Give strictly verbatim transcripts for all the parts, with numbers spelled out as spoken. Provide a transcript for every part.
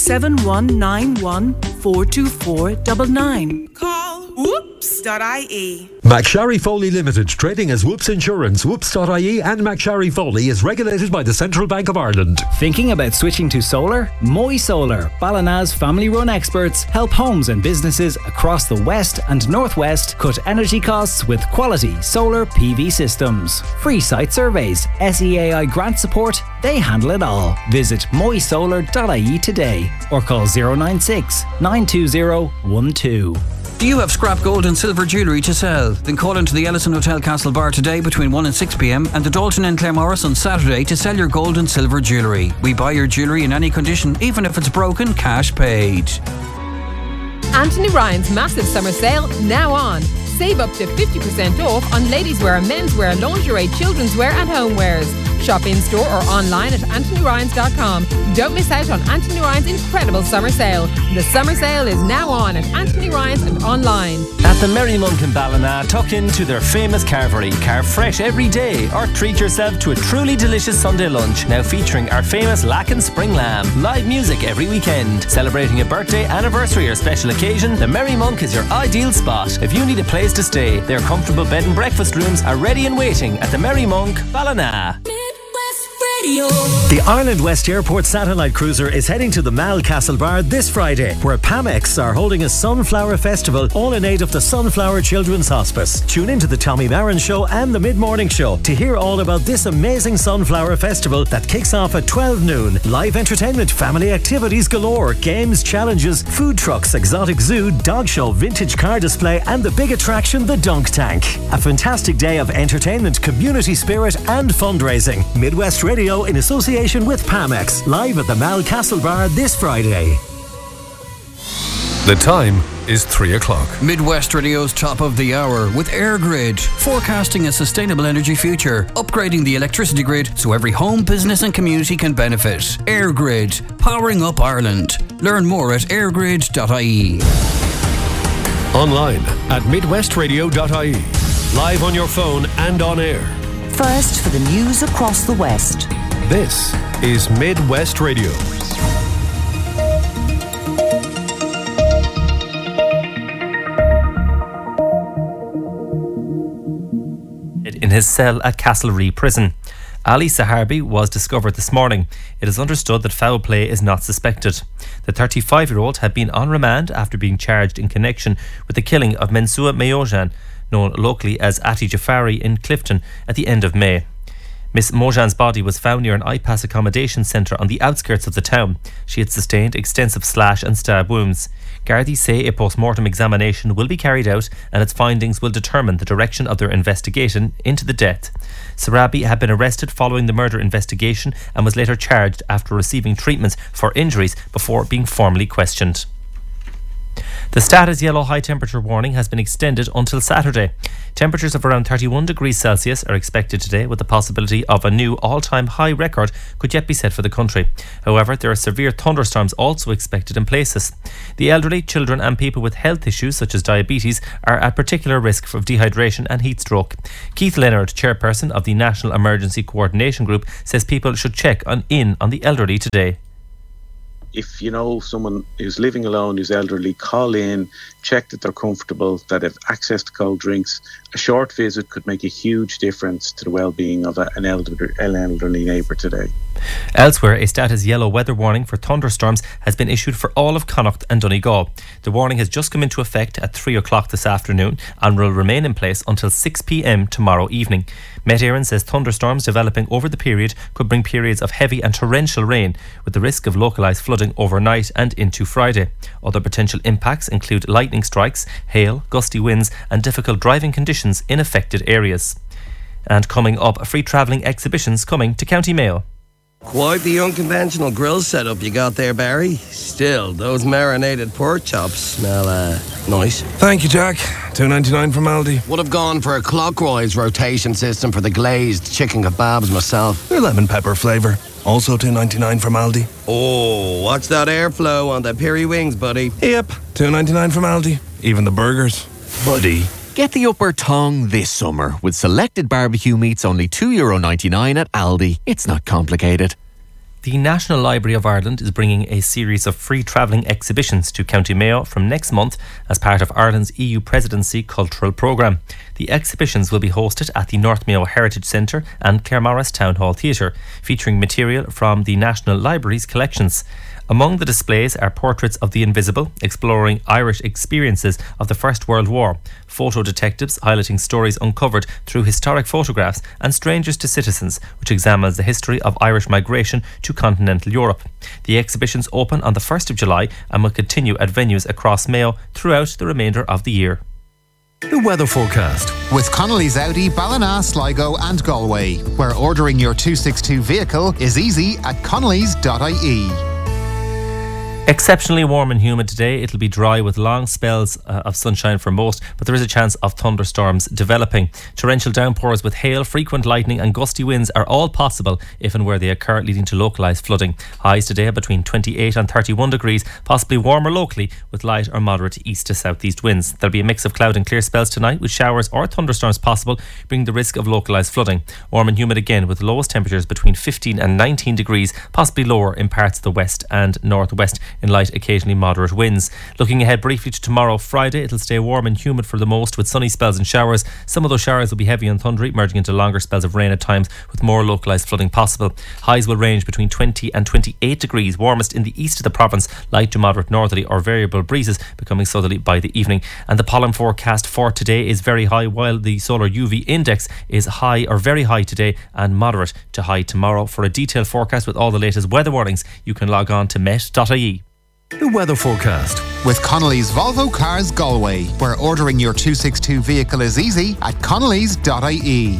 seven one nine one, four two four nine nine. Call whoops dot I E. McSharry Foley Limited, trading as Whoops Insurance. Whoops dot I E and McSharry Foley is regulated by the Central Bank of Ireland. Thinking about switching to solar? Moy Solar, Ballina's family-run experts, help homes and businesses across the west and northwest cut energy costs with quality solar P V systems. Free site surveys, S E A I grant support, they handle it all. Visit moy solar dot I E today or call zero nine six, nine two zero, one two. Do you have scrap gold and silver jewellery to sell? Then call into the Ellison Hotel Castle Bar today between one and six p m and the Dalton and Claremorris on Saturday to sell your gold and silver jewellery. We buy your jewellery in any condition, even if it's broken, cash paid. Anthony Ryan's massive summer sale now on. Save up to fifty percent off on ladies' wear, men's wear, lingerie, children's wear and homewares. Shop in store or online at anthony ryans dot com. Don't miss out on Anthony Ryan's incredible summer sale. The summer sale is now on at Anthony Ryan's and online. At the Merry Monk in Ballina, tuck into their famous carvery. Carve fresh every day or treat yourself to a truly delicious Sunday lunch. Now featuring our famous Lacken Spring Lamb. Live music every weekend. Celebrating a birthday, anniversary or special occasion, the Merry Monk is your ideal spot. If you need a place to stay, their comfortable bed and breakfast rooms are ready and waiting at the Merry Monk, Ballina. The Ireland West Airport satellite cruiser is heading to the Mal Castle Bar this Friday, where Pamex are holding a Sunflower Festival, all in aid of the Sunflower Children's Hospice. Tune into the Tommy Marin Show and the Mid-Morning Show to hear all about this amazing Sunflower Festival that kicks off at twelve noon. Live entertainment, family activities galore, games, challenges, food trucks, exotic zoo, dog show, vintage car display, and the big attraction, the Dunk Tank. A fantastic day of entertainment, community spirit, and fundraising. Midwest Radio in association with Pamex, live at the Mal Castle Bar this Friday. The time is three o'clock. Midwest Radio's top of the hour with AirGrid, forecasting a sustainable energy future, upgrading the electricity grid so every home, business and community can benefit. AirGrid, powering up Ireland. Learn more at airgrid dot I E. Online at midwest radio dot I E. Live on your phone and on air. First for the news across the West. This is Midwest Radio. In his cell at Castlereagh Prison, Ali Saharbi was discovered this morning. It is understood that foul play is not suspected. The thirty-five-year-old had been on remand after being charged in connection with the killing of Mensua Mayojan, known locally as Ati Jafari, in Clifton at the end of May. Miss Mojan's body was found near an I PAS accommodation centre on the outskirts of the town. She had sustained extensive slash and stab wounds. Gardaí say a post-mortem examination will be carried out and its findings will determine the direction of their investigation into the death. Saharbi had been arrested following the murder investigation and was later charged after receiving treatment for injuries before being formally questioned. The status yellow high temperature warning has been extended until Saturday. Temperatures of around thirty-one degrees Celsius are expected today, with the possibility of a new all-time high record could yet be set for the country. However, there are severe thunderstorms also expected in places. The elderly, children and people with health issues such as diabetes are at particular risk of dehydration and heat stroke. Keith Leonard, chairperson of the National Emergency Coordination Group, says people should check on in on the elderly today. If you know someone who's living alone, who's elderly, call in, check that they're comfortable, that have access to cold drinks. A short visit could make a huge difference to the well-being of a, an, elderly, an elderly neighbour today. Elsewhere, a status yellow weather warning for thunderstorms has been issued for all of Connacht and Donegal. The warning has just come into effect at three o'clock this afternoon and will remain in place until six p m tomorrow evening. Met Éireann says thunderstorms developing over the period could bring periods of heavy and torrential rain, with the risk of localised flooding overnight and into Friday. Other potential impacts include lightning strikes, hail, gusty winds and difficult driving conditions in affected areas. And coming up, free travelling exhibitions coming to County Mayo. Quite the unconventional grill setup you got there, Barry. Still, those marinated pork chops smell uh, nice. Thank you, Jack. two ninety-nine from Aldi. Would have gone for a clockwise rotation system for the glazed chicken kebabs myself. They're lemon pepper flavour. Also two ninety-nine from Aldi. Oh, watch that airflow on the peri wings, buddy. Yep, two ninety-nine from Aldi. Even the burgers. Buddy. Get the upper tongue this summer with selected barbecue meats only two euro ninety-nine at Aldi. It's not complicated. The National Library of Ireland is bringing a series of free travelling exhibitions to County Mayo from next month as part of Ireland's E U Presidency Cultural Programme. The exhibitions will be hosted at the North Mayo Heritage Centre and Claremorris Town Hall Theatre, featuring material from the National Library's collections. Among the displays are portraits of the invisible, exploring Irish experiences of the First World War, photo detectives highlighting stories uncovered through historic photographs, and Strangers to Citizens, which examines the history of Irish migration to continental Europe. The exhibitions open on the first of July and will continue at venues across Mayo throughout the remainder of the year. The weather forecast with Connolly's Audi, Ballina, Sligo and Galway, where ordering your two sixty-two vehicle is easy at connellys dot I E. Exceptionally warm and humid today. It'll be dry with long spells uh, of sunshine for most, but there is a chance of thunderstorms developing. Torrential downpours with hail, frequent lightning and gusty winds are all possible if and where they occur, leading to localised flooding. Highs today are between twenty-eight and thirty-one degrees, possibly warmer locally with light or moderate east to southeast winds. There'll be a mix of cloud and clear spells tonight with showers or thunderstorms possible, bringing the risk of localised flooding. Warm and humid again with lowest temperatures between fifteen and nineteen degrees, possibly lower in parts of the west and northwest, in light, occasionally moderate winds. Looking ahead briefly to tomorrow, Friday, it'll stay warm and humid for the most with sunny spells and showers. Some of those showers will be heavy and thundery, merging into longer spells of rain at times with more localised flooding possible. Highs will range between twenty and twenty-eight degrees, warmest in the east of the province, light to moderate northerly or variable breezes becoming southerly by the evening. And the pollen forecast for today is very high, while the solar U V index is high or very high today and moderate to high tomorrow. For a detailed forecast with all the latest weather warnings, you can log on to met dot I E. The weather forecast with Connolly's Volvo Cars Galway, where ordering your two sixty-two vehicle is easy at connellys dot I E.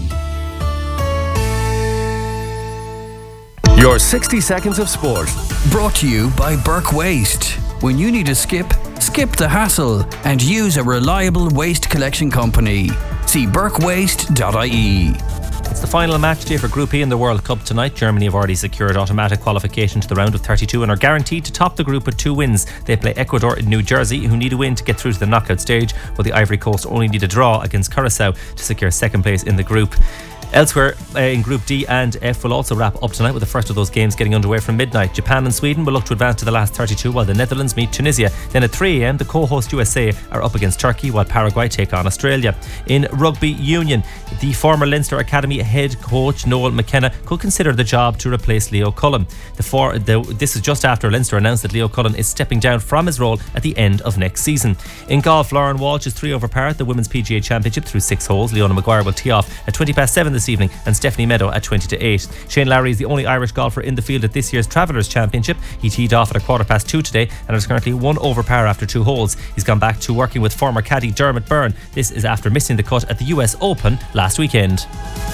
Your sixty seconds of sport. Brought to you by Burke Waste. When you need a skip, skip the hassle and use a reliable waste collection company. See burke waste dot I E. It's the final match day for Group E in the World Cup tonight. Germany have already secured automatic qualification to the round of thirty-two and are guaranteed to top the group with two wins. They play Ecuador in New Jersey, who need a win to get through to the knockout stage, while the Ivory Coast only need a draw against Curacao to secure second place in the group. Elsewhere uh, in Group D and F will also wrap up tonight with the first of those games getting underway from midnight. Japan and Sweden will look to advance to the last thirty-two, while the Netherlands meet Tunisia. Then at three a.m. the co-host U S A are up against Turkey, while Paraguay take on Australia. In Rugby Union, the former Leinster Academy head coach Noel McKenna could consider the job to replace Leo Cullen. The for, the, this is just after Leinster announced that Leo Cullen is stepping down from his role at the end of next season. In golf, Lauren Walsh is three over par at the Women's P G A Championship through six holes. Leona Maguire will tee off at twenty past seven this evening, and Stephanie Meadow at twenty to eight. Shane Lowry is the only Irish golfer in the field at this year's Travellers Championship. He teed off at a quarter past two today and is currently one over par after two holes. He's gone back to working with former caddy Dermot Byrne. This is after missing the cut at the U S Open last weekend.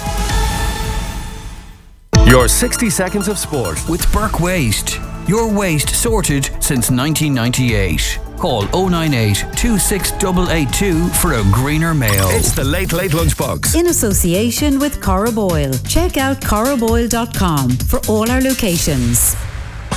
Your sixty seconds of sport with Burke Waste. Your waste sorted since nineteen ninety-eight. Call oh nine eight, two six eight eight two for a greener Mayo. It's the Late Late Lunchbox. In association with Corriboyle. Check out corriboyle dot com for all our locations.